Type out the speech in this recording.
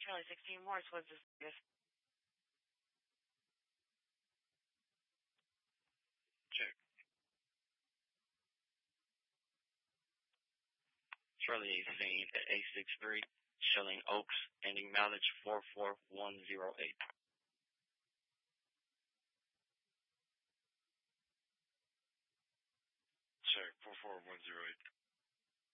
Charlie 16 Morse was this. Yes. Check. Charlie 18 at 863, Shelling Oaks, ending mileage 44108. Check, 44108.